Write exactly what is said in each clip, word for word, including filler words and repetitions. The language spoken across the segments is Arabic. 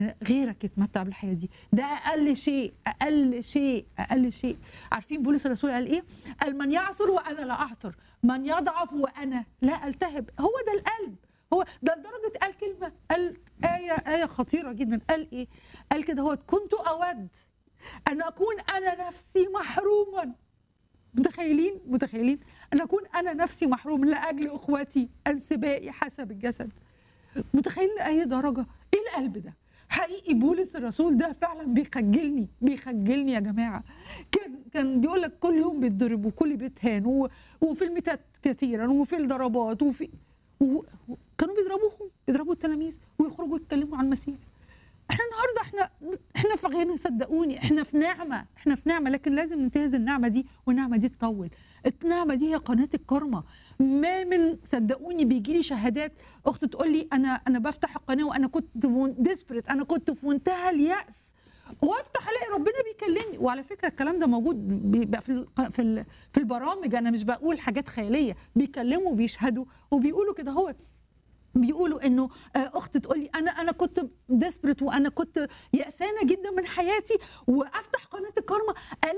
غيرك يتمتع بالحياه دي. ده اقل شيء، اقل شيء، اقل شيء. عارفين بولس الرسول قال ايه؟ قال من يعثر وانا لا اعثر، من يضعف وانا لا التهب. هو ده القلب. هو ده لدرجه قال كلمه، قال ايه ايه خطيره جدا. قال ايه؟ قال كده: هو كنت اود ان اكون انا نفسي محروما. متخيلين متخيلين ان اكون انا نفسي محروم لاجل اخواتي انسبائي حسب الجسد. متخيلين لاي درجه؟ ايه القلب ده؟ حقيقي بولس الرسول ده فعلا بيخجلني بيخجلني يا جماعه. كان كان بيقول لك كل يوم بيتضرب وكل بيتهان، وفي الميتات كثيرا وفي الضربات وفي و... كانوا بيضربوهم بيضربوا التلاميذ ويخرجوا يتكلموا عن المسيح. احنا النهارده احنا احنا في غنى، صدقوني احنا في نعمه، احنا في نعمه، لكن لازم ننتهز النعمه دي، والنعمه دي تطول. النعمه دي هي قناه الكرمه. ما من صدقوني بيجي لي شهادات اخت تقول لي انا انا بفتح القناه وانا كنت ديسبريت، انا كنت في منتهى اليأس، وافتح الاقي ربنا بيكلمني. وعلى فكره الكلام ده موجود بيبقى في في في البرامج، انا مش بقول حاجات خياليه، بيكلموا وبيشهدوا وبيقولوا كده. هو بيقولوا انه اخت تقول لي انا انا كنت ديسبريت وانا كنت يأسانه جدا من حياتي، وافتح قناه الكرمه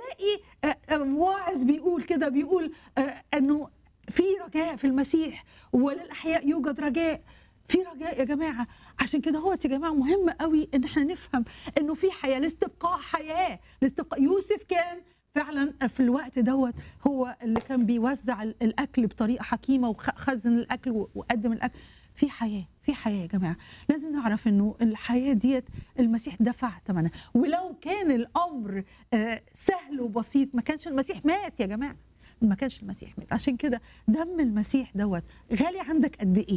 الاقي واعظ بيقول كده، بيقول انه في رجاء في المسيح وللأحياء يوجد رجاء. في رجاء يا جماعه. عشان كده هو يا جماعه مهم قوي ان احنا نفهم انه في حياه، لاستبقاء حياه، لاستبقاء. يوسف كان فعلا في الوقت دوت هو اللي كان بيوزع الاكل بطريقه حكيمه وخزن الاكل وقدم الاكل. في حياه، في حياه يا جماعه. لازم نعرف انه الحياه ديت المسيح دفع ثمنها، ولو كان الامر سهل وبسيط ما كانش المسيح مات يا جماعه، ما كانش المسيح مات. عشان كده دم المسيح دوت غالي عندك قد ايه؟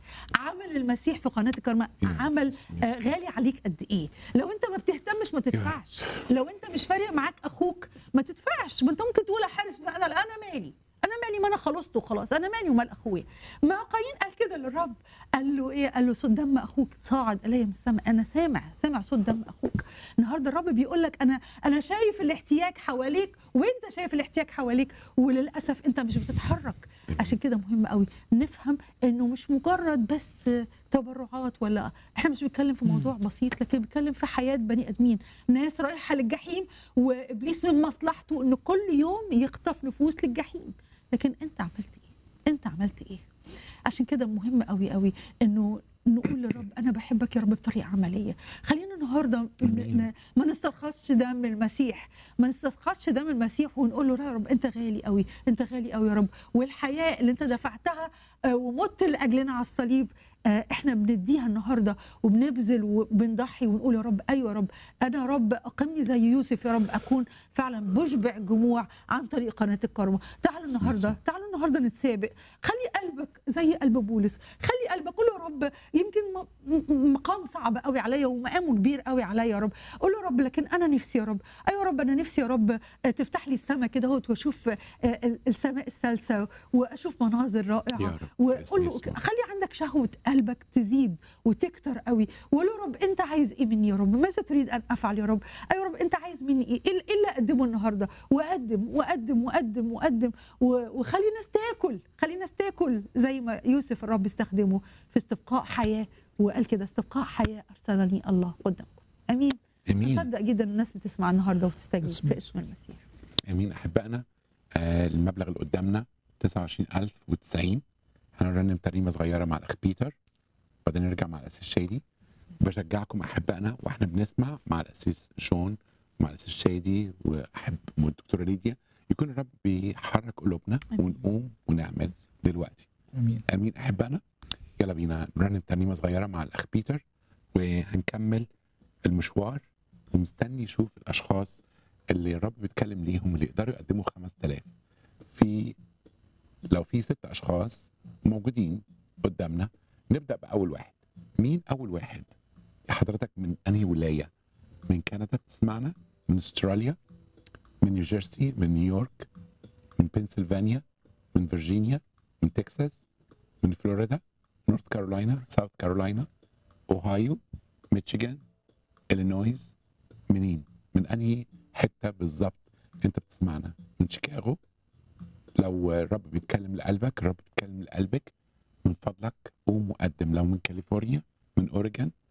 عمل المسيح في قناه الكرمه عمل آه غالي عليك قد ايه؟ لو انت ما بتهتمش ما تدفعش، لو انت مش فارق معاك اخوك ما تدفعش. ما انت ممكن تقول يا حارس انا انا مالي انا مالي ما انا خلصت وخلاص، انا مالي ومال اخويا. ما قايين قال كده للرب، قال له ايه؟ قال له صوت دم اخوك صاعد الي من السماء، انا سامع سامع صوت دم اخوك. النهارده الرب بيقول لك انا انا شايف الاحتياج حواليك، وانت شايف الاحتياج حواليك، وللاسف انت مش بتتحرك. عشان كده مهم قوي نفهم انه مش مجرد بس تبرعات، ولا احنا مش بنتكلم في موضوع بسيط، لكن بنتكلم في حياه بني ادمين، ناس رايحه للجحيم، وابليس من مصلحته انه كل يوم يخطف نفوس للجحيم. لكن انت عملت ايه؟ انت عملت ايه؟ عشان كده مهم قوي قوي انه نقول للرب انا بحبك يا رب بطريقه عمليه. خلينا النهارده ما نسترخصش دم المسيح، ما نسترخصش دم المسيح، ونقول له يا رب انت غالي قوي، انت غالي قوي يا رب، والحياه اللي انت دفعتها ومت لاجلنا على الصليب احنا بنديها النهارده، وبنبذل وبنضحي، ونقول يا رب ايوه يا رب انا يا رب اقمني زي يوسف يا رب، اكون فعلا بشبع جموع عن طريق قناه الكرمه. تعال النهارده تعال النهارده نتسابق. خلي قلبك زي قلب بولس، خلي قلبك قول يا رب يمكن مقام صعب قوي عليا ومقامه كبير قوي عليا يا رب، قول له يا رب لكن انا نفسي يا رب، ايوه يا رب انا نفسي يا رب تفتح لي السماء كده اهوت، واشوف السماء الثالثه واشوف مناظر رائعه، وقول له خلي عندك شهوه قلبك تزيد وتكتر قوي، وقول له يا رب انت عايز ايه مني يا رب؟ ماذا تريد ان افعل يا رب؟ ايوه يا رب انت عايز مني ايه؟ ايه اللي اقدمه النهارده؟ واقدم واقدم واقدم واقدم، وخلي الناس تاكل، خلي الناس تاكل زي ما يوسف الرب استخدمه في استبقاء حياه، وقال كده استبقاء حياه ارسلني الله قدامكم. امين. امين. مصدق جدا الناس بتسمع النهارده وتستجيب في اسم المسيح. امين. احبائنا آه المبلغ اللي قدامنا تسعة وعشرين ألف وتسعين. هنرنم ترنيمه صغيره مع الاخ بيتر، بعدين نرجع مع الاسيس شادي. بشجعكم احبائنا واحنا بنسمع مع الاسيس جون مع الاسيس شادي واحب والدكتوره ليديا، يكون الرب بيحرك قلوبنا ونقوم ونعمل دلوقتي. امين. امين احبائنا. يلا بينا نرنم ترنيمه صغيره مع الاخ بيتر وهنكمل المشوار، ومستني يشوف الاشخاص اللي الرب بيتكلم ليهم اللي يقدروا يقدموا خمسة آلاف. في لو في ست اشخاص موجودين قدامنا، نبدا باول واحد. مين اول واحد؟ حضرتك من انهي ولايه؟ من كندا بتسمعنا؟ من استراليا؟ من نيوجيرسي؟ من نيويورك؟ من بنسلفانيا؟ من فيرجينيا؟ من تكساس؟ من فلوريدا؟ نورث كارولاينا؟ ساوث كارولاينا؟ اوهايو؟ ميشيغان؟ إلينويز؟ منين؟ من انهي حته بالظبط انت بتسمعنا؟ من شيكاغو؟ لو الرب بيتكلم لقلبك، الرب بيتكلم لقلبك، من فضلك قوم وقدم. لو من كاليفورنيا، من اوريجون،